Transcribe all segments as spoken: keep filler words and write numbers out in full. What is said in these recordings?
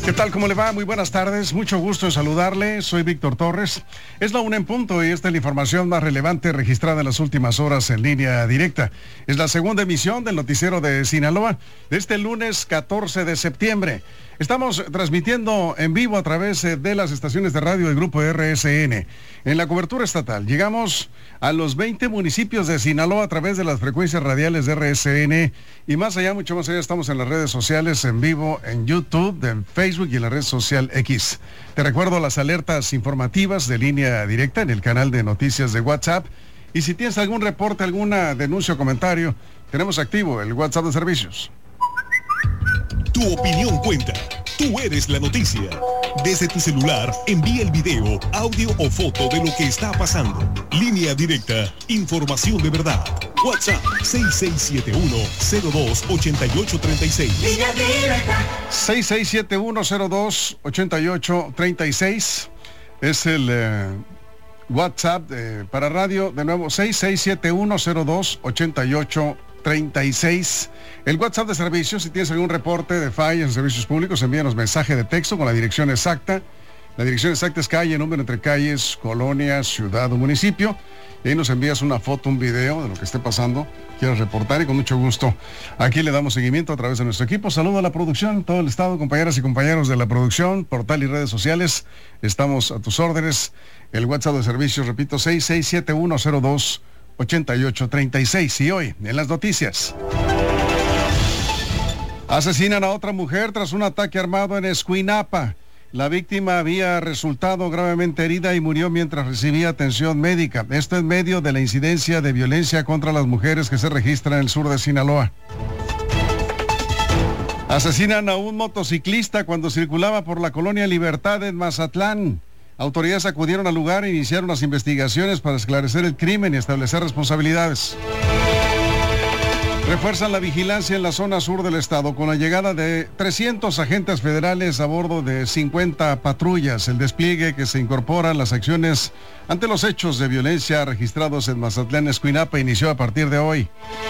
¿Qué tal? ¿Cómo le va? Muy buenas tardes. Mucho gusto en saludarle. Soy Víctor Torres. Es la una en punto y esta es la información más relevante registrada en las últimas horas en línea directa. Es la segunda emisión del noticiero de Sinaloa de este lunes catorce de septiembre. Estamos transmitiendo en vivo a través de las estaciones de radio del Grupo R S N. En la cobertura estatal llegamos a los veinte municipios de Sinaloa a través de las frecuencias radiales de R S N y más allá, mucho más allá, estamos en las redes sociales en vivo, en YouTube, en Facebook y en la red social X. Te recuerdo las alertas informativas de línea directa en el canal de noticias de WhatsApp y si tienes algún reporte, alguna denuncia o comentario, tenemos activo el WhatsApp de servicios. Tu opinión cuenta. Tú eres la noticia. Desde tu celular, envía el video, audio o foto de lo que está pasando. Línea directa. Información de verdad. WhatsApp seis seis siete uno cero dos ocho ocho tres seis. Línea directa. seis seis siete uno cero dos ocho ocho tres seis es el eh, WhatsApp eh, para radio. De nuevo, seis seis siete uno cero dos ocho ocho treinta y seis. El WhatsApp de servicios, si tienes algún reporte de fallas en servicios públicos, envíanos mensaje de texto con la dirección exacta. La dirección exacta es calle, número entre calles, colonia, ciudad o municipio. Y ahí nos envías una foto, un video de lo que esté pasando, quieras reportar y con mucho gusto aquí le damos seguimiento a través de nuestro equipo. Saludo a la producción, todo el estado, compañeras y compañeros de la producción, portal y redes sociales. Estamos a tus órdenes. El WhatsApp de servicios, repito, seis seis siete uno cero dos ocho ocho tres seis. Y hoy, en las noticias. Asesinan a otra mujer tras un ataque armado en Escuinapa. La víctima había resultado gravemente herida y murió mientras recibía atención médica. Esto en medio de la incidencia de violencia contra las mujeres que se registra en el sur de Sinaloa. Asesinan a un motociclista cuando circulaba por la colonia Libertad en Mazatlán. Autoridades acudieron al lugar e iniciaron las investigaciones para esclarecer el crimen y establecer responsabilidades. Refuerzan la vigilancia en la zona sur del estado con la llegada de trescientos agentes federales a bordo de cincuenta patrullas. El despliegue que se incorpora a las acciones ante los hechos de violencia registrados en Mazatlán, Escuinapa, inició a partir de hoy.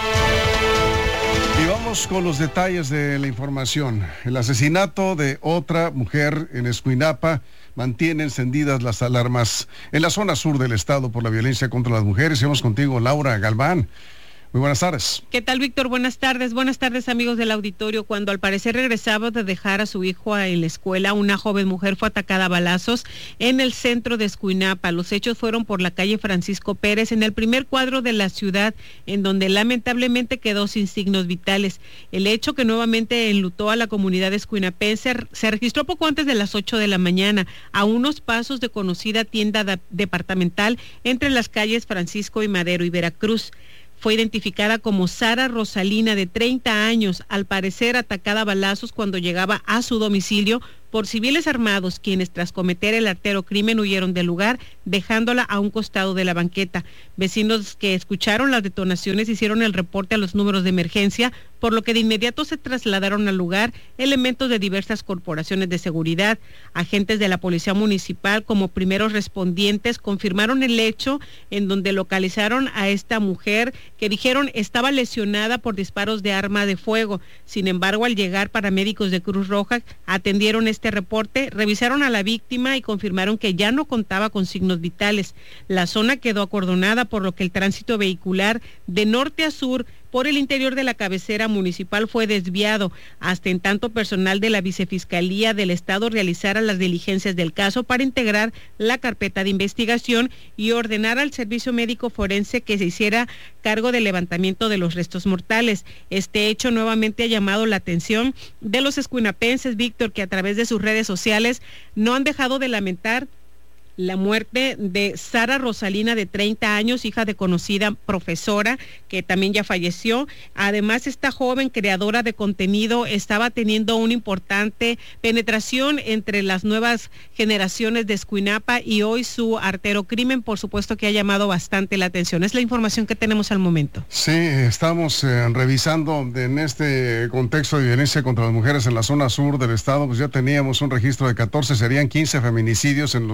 Y vamos con los detalles de la información. El asesinato de otra mujer en Escuinapa mantiene encendidas las alarmas en la zona sur del estado por la violencia contra las mujeres. Y vamos contigo, Laura Galván. Muy buenas tardes. ¿Qué tal, Víctor? Buenas tardes. Buenas tardes, amigos del auditorio. Cuando al parecer regresaba de dejar a su hijo en la escuela, una joven mujer fue atacada a balazos en el centro de Escuinapa. Los hechos fueron por la calle Francisco Pérez, en el primer cuadro de la ciudad, en donde lamentablemente quedó sin signos vitales. El hecho, que nuevamente enlutó a la comunidad escuinapense, se registró poco antes de las ocho de la mañana, a unos pasos de conocida tienda de- departamental entre las calles Francisco y Madero y Veracruz. Fue identificada como Sara Rosalina, de treinta años, al parecer atacada a balazos cuando llegaba a su domicilio por civiles armados, quienes tras cometer el artero crimen huyeron del lugar, dejándola a un costado de la banqueta. Vecinos que escucharon las detonaciones hicieron el reporte a los números de emergencia, por lo que de inmediato se trasladaron al lugar elementos de diversas corporaciones de seguridad. Agentes de la Policía Municipal, como primeros respondientes, confirmaron el hecho, en donde localizaron a esta mujer que dijeron estaba lesionada por disparos de arma de fuego. Sin embargo, al llegar paramédicos de Cruz Roja atendieron este reporte, revisaron a la víctima y confirmaron que ya no contaba con signos vitales. La zona quedó acordonada, por lo que el tránsito vehicular de norte a sur por el interior de la cabecera municipal fue desviado, hasta en tanto personal de la Vicefiscalía del Estado realizara las diligencias del caso para integrar la carpeta de investigación y ordenar al Servicio Médico Forense que se hiciera cargo del levantamiento de los restos mortales. Este hecho nuevamente ha llamado la atención de los escuinapenses, Víctor, que a través de sus redes sociales no han dejado de lamentar la muerte de Sara Rosalina, de treinta años, hija de conocida profesora, que también ya falleció. Además, esta joven creadora de contenido estaba teniendo una importante penetración entre las nuevas generaciones de Escuinapa, y hoy su artero crimen, por supuesto, que ha llamado bastante la atención. Es la información que tenemos al momento. Sí, estamos eh, revisando en este contexto de violencia contra las mujeres en la zona sur del estado. Pues ya teníamos un registro de catorce, serían quince feminicidios en los últimos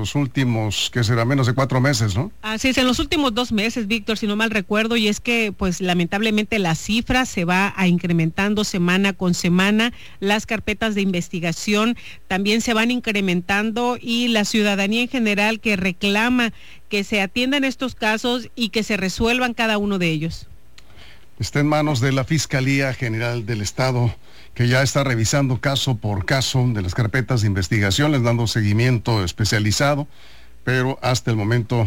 últimos, que será menos de cuatro meses, ¿no? Así es, en los últimos dos meses, Víctor, si no mal recuerdo, y es que pues lamentablemente la cifra se va a incrementando semana con semana, las carpetas de investigación también se van incrementando y la ciudadanía en general que reclama que se atiendan estos casos y que se resuelvan cada uno de ellos. Está en manos de la Fiscalía General del Estado, que ya está revisando caso por caso de las carpetas de investigación, les dando seguimiento especializado, pero hasta el momento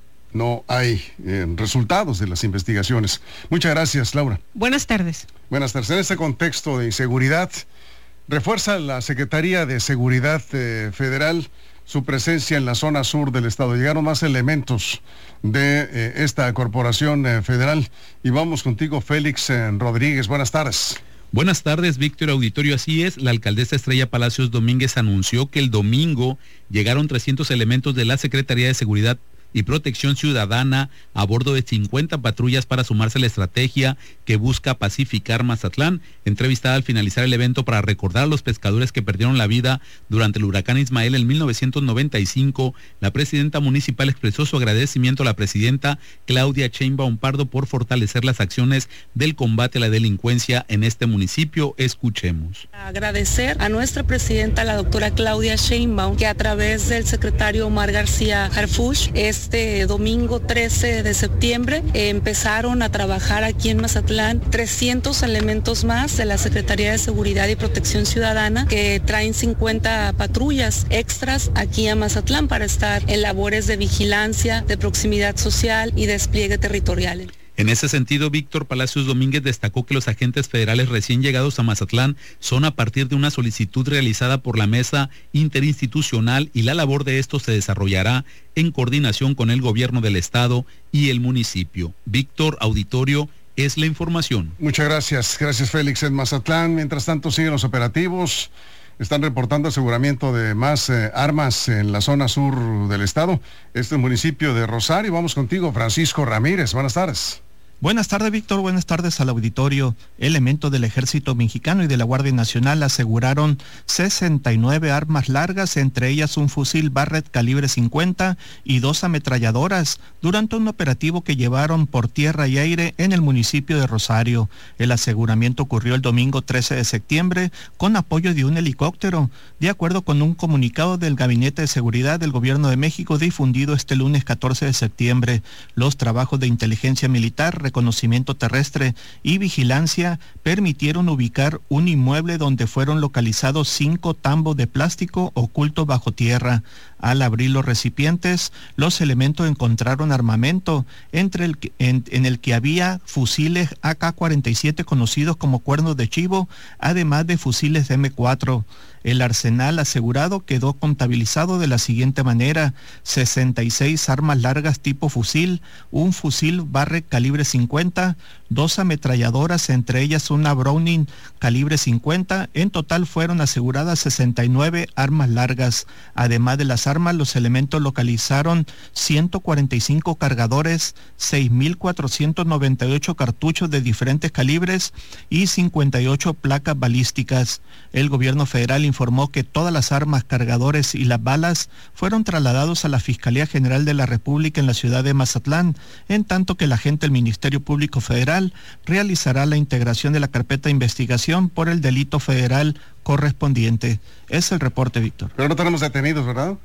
no hay eh, resultados de las investigaciones. Muchas gracias, Laura. Buenas tardes. Buenas tardes. En este contexto de inseguridad, refuerza la Secretaría de Seguridad eh, Federal su presencia en la zona sur del estado. Llegaron más elementos de eh, esta corporación eh, federal. Y vamos contigo, Félix eh, Rodríguez. Buenas tardes. Buenas tardes, Víctor Auditorio. Así es, la alcaldesa Estrella Palacios Domínguez anunció que el domingo llegaron trescientos elementos de la Secretaría de Seguridad y Protección Ciudadana a bordo de cincuenta patrullas para sumarse a la estrategia que busca pacificar Mazatlán. Entrevistada al finalizar el evento para recordar a los pescadores que perdieron la vida durante el huracán Ismael en mil novecientos noventa y cinco, la presidenta municipal expresó su agradecimiento a la presidenta Claudia Sheinbaum Pardo por fortalecer las acciones del combate a la delincuencia en este municipio. Escuchemos. Agradecer a nuestra presidenta, la doctora Claudia Sheinbaum, que a través del secretario Omar García Harfuch, este domingo trece de septiembre, eh, empezaron a trabajar aquí en Mazatlán trescientos elementos más de la Secretaría de Seguridad y Protección Ciudadana, que traen cincuenta patrullas extras aquí a Mazatlán para estar en labores de vigilancia, de proximidad social y despliegue territorial. En ese sentido, Víctor Palacios Domínguez destacó que los agentes federales recién llegados a Mazatlán son a partir de una solicitud realizada por la Mesa Interinstitucional y la labor de esto se desarrollará en coordinación con el gobierno del estado y el municipio. Víctor Auditorio, es la información. Muchas gracias, gracias Félix. En Mazatlán, mientras tanto, siguen los operativos. Están reportando aseguramiento de más eh, armas en la zona sur del estado. Este es el municipio de Rosario. Vamos contigo, Francisco Ramírez. Buenas tardes. Buenas tardes, Víctor. Buenas tardes al auditorio. Elementos del Ejército Mexicano y de la Guardia Nacional aseguraron sesenta y nueve armas largas, entre ellas un fusil Barrett calibre cincuenta y dos ametralladoras, durante un operativo que llevaron por tierra y aire en el municipio de Rosario. El aseguramiento ocurrió el domingo trece de septiembre con apoyo de un helicóptero, de acuerdo con un comunicado del Gabinete de Seguridad del Gobierno de México difundido este lunes catorce de septiembre. Los trabajos de inteligencia militar, reconocimiento terrestre y vigilancia permitieron ubicar un inmueble donde fueron localizados cinco tambos de plástico ocultos bajo tierra. Al abrir los recipientes, los elementos encontraron armamento, entre el que, en, en el que había fusiles A K cuarenta y siete conocidos como cuernos de chivo, además de fusiles M cuatro. El arsenal asegurado quedó contabilizado de la siguiente manera: sesenta y seis armas largas tipo fusil, un fusil Barrett calibre cincuenta, dos ametralladoras, entre ellas una Browning calibre cincuenta. En total fueron aseguradas sesenta y nueve armas largas. Además de las armas, los elementos localizaron ciento cuarenta y cinco cargadores, seis mil cuatrocientos noventa y ocho cartuchos de diferentes calibres y cincuenta y ocho placas balísticas. El gobierno federal informó que todas las armas, cargadores y las balas fueron trasladados a la Fiscalía General de la República en la ciudad de Mazatlán, en tanto que el agente del Ministerio Público Federal realizará la integración de la carpeta de investigación por el delito federal correspondiente. Es el reporte, Víctor. Pero no tenemos detenidos, ¿verdad?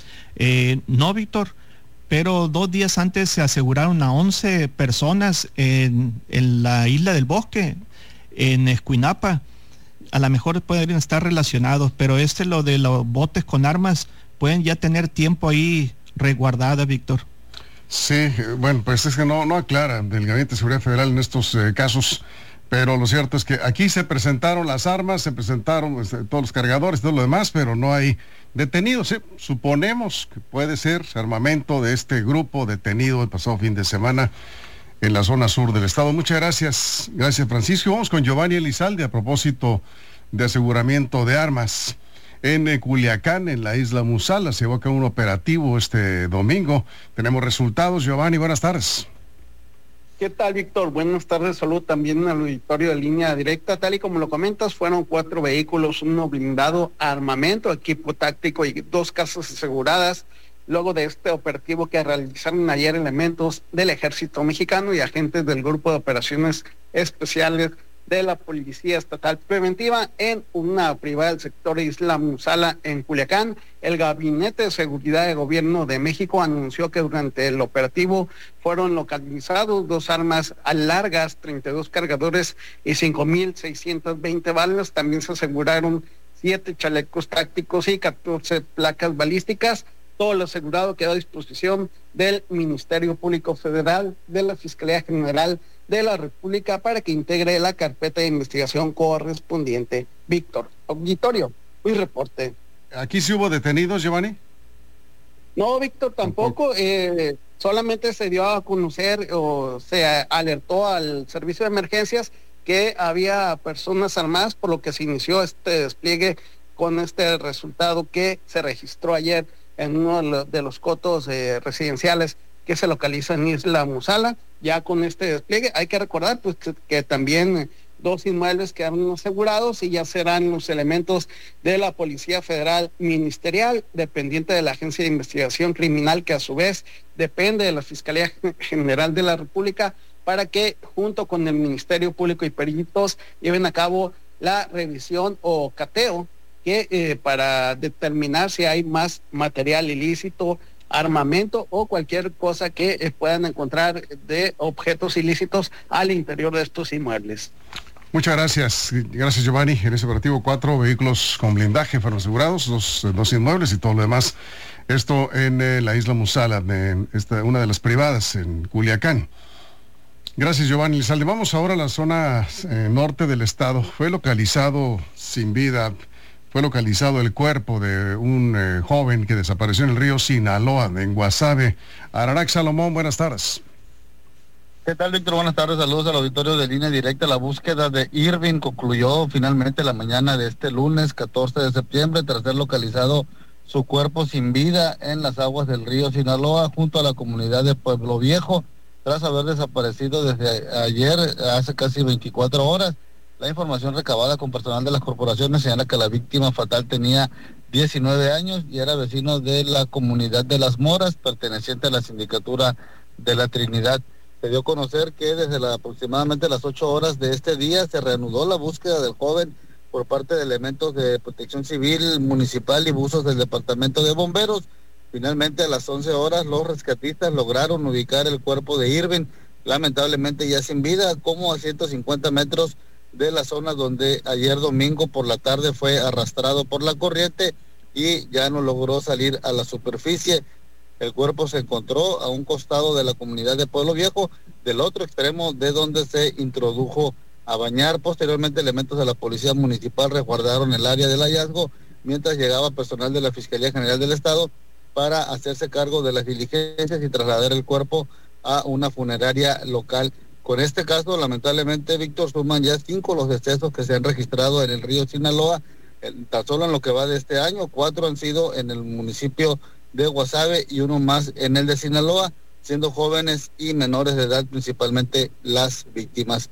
Eh, no, Víctor, pero dos días antes se aseguraron a once personas en, en la isla del Bosque, en Escuinapa. A lo mejor pueden estar relacionados, pero este, lo de los botes con armas, pueden ya tener tiempo ahí resguardada, Víctor. Sí, bueno, pues es que no, no aclara del Gabinete de Seguridad Federal en estos eh, casos, pero lo cierto es que aquí se presentaron las armas, se presentaron pues, todos los cargadores, todo lo demás, pero no hay detenidos. Sí, suponemos que puede ser armamento de este grupo detenido el pasado fin de semana en la zona sur del estado. Muchas gracias, gracias Francisco. Vamos con Giovanni Elizalde a propósito de aseguramiento de armas. En eh, Culiacán, en la isla Musala, se llevó a cabo un operativo este domingo. Tenemos resultados. Giovanni, buenas tardes. ¿Qué tal, Víctor? Buenas tardes, salud también al auditorio de Línea Directa. Tal y como lo comentas, fueron cuatro vehículos, uno blindado, armamento, equipo táctico y dos casas aseguradas luego de este operativo que realizaron ayer elementos del Ejército Mexicano y agentes del Grupo de Operaciones Especiales de la Policía Estatal Preventiva en una privada del sector Isla Musala en Culiacán. El Gabinete de Seguridad de Gobierno de México anunció que durante el operativo fueron localizados dos armas largas, treinta y dos cargadores y cinco mil seiscientas veinte balas. También se aseguraron siete chalecos tácticos y catorce placas balísticas. Todo lo asegurado quedó a disposición del Ministerio Público Federal, de la Fiscalía General de la República, para que integre la carpeta de investigación correspondiente. Víctor, auditorio, un reporte. ¿Aquí sí hubo detenidos, Giovanni? No, Víctor, tampoco. Eh, solamente se dio a conocer o se alertó al servicio de emergencias que había personas armadas, por lo que se inició este despliegue con este resultado que se registró ayer en uno de los cotos eh, residenciales que se localiza en Isla Musala. Ya con este despliegue hay que recordar pues que, que también eh, dos inmuebles quedaron asegurados y ya serán los elementos de la Policía Federal Ministerial, dependiente de la Agencia de Investigación Criminal, que a su vez depende de la Fiscalía General de la República, para que junto con el Ministerio Público y peritos lleven a cabo la revisión o cateo que eh, para determinar si hay más material ilícito, armamento o cualquier cosa que eh, puedan encontrar de objetos ilícitos al interior de estos inmuebles. Muchas gracias, gracias Giovanni. En ese operativo cuatro vehículos con blindaje fueron asegurados, dos, dos inmuebles y todo lo demás. Esto en eh, la Isla Musala, en esta, una de las privadas en Culiacán. Gracias Giovanni. Lizalde, vamos ahora a la zona eh, norte del estado. Fue localizado sin vida, fue localizado el cuerpo de un eh, joven que desapareció en el río Sinaloa, en Guasave. Ararac Salomón, buenas tardes. ¿Qué tal, Víctor? Buenas tardes, saludos al auditorio de Línea Directa. La búsqueda de Irving concluyó finalmente la mañana de este lunes catorce de septiembre tras ser localizado su cuerpo sin vida en las aguas del río Sinaloa junto a la comunidad de Pueblo Viejo, tras haber desaparecido desde ayer, hace casi veinticuatro horas. La información recabada con personal de las corporaciones señala que la víctima fatal tenía diecinueve años y era vecino de la comunidad de Las Moras, perteneciente a la sindicatura de la Trinidad. Se dio a conocer que desde la, aproximadamente las ocho horas de este día se reanudó la búsqueda del joven por parte de elementos de protección civil municipal y buzos del departamento de bomberos. Finalmente a las once horas los rescatistas lograron ubicar el cuerpo de Irving, lamentablemente ya sin vida, como a ciento cincuenta metros de la zona donde ayer domingo por la tarde fue arrastrado por la corriente y ya no logró salir a la superficie. El cuerpo se encontró a un costado de la comunidad de Pueblo Viejo, del otro extremo de donde se introdujo a bañar. Posteriormente elementos de la Policía Municipal resguardaron el área del hallazgo, mientras llegaba personal de la Fiscalía General del Estado para hacerse cargo de las diligencias y trasladar el cuerpo a una funeraria local. Con este caso, lamentablemente, Víctor, suman ya cinco los decesos que se han registrado en el río Sinaloa, tan solo en lo que va de este año. Cuatro han sido en el municipio de Guasave y uno más en el de Sinaloa, siendo jóvenes y menores de edad principalmente las víctimas.